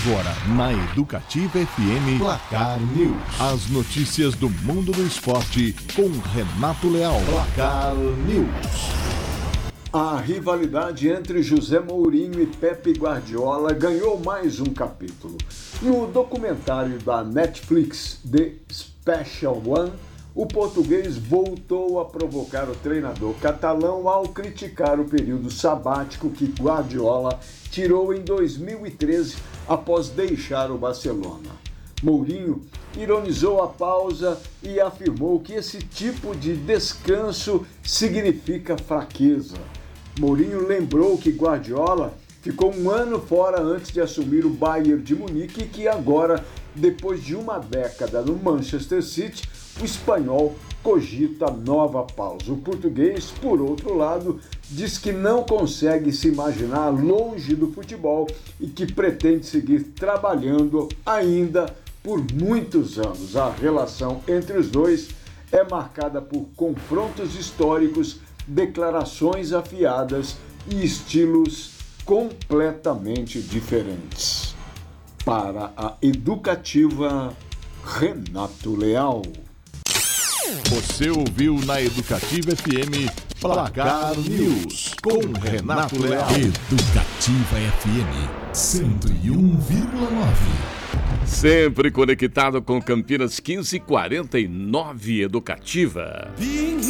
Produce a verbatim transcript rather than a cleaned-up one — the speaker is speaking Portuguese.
Agora, na Educativa F M, Placar News. As notícias do mundo do esporte com Renato Leal. Placar News. A rivalidade entre José Mourinho e Pepe Guardiola ganhou mais um capítulo. No documentário da Netflix, The Special One, o português voltou a provocar o treinador catalão ao criticar o período sabático que Guardiola tirou em dois mil e treze após deixar o Barcelona. Mourinho ironizou a pausa e afirmou que esse tipo de descanso significa fraqueza. Mourinho lembrou que Guardiola ficou um ano fora antes de assumir o Bayern de Munique e que agora, depois de uma década no Manchester City, o espanhol cogita nova pausa. O português, por outro lado, diz que não consegue se imaginar longe do futebol e que pretende seguir trabalhando ainda por muitos anos. A relação entre os dois é marcada por confrontos históricos, declarações afiadas e estilos completamente diferentes. Para a Educativa, Renato Leal. Você ouviu na Educativa F M Placar News com Renato Leal. Educativa F M cento e um vírgula nove. Sempre conectado com Campinas quinze quarenta e nove Educativa.